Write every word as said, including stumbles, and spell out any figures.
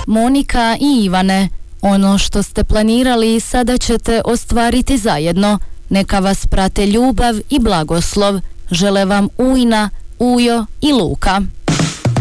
Monika i Ivane. Ono što ste planirali sada ćete ostvariti zajedno. Neka vas prate ljubav i blagoslov. Žele vam Ujna, Ujo i Luka.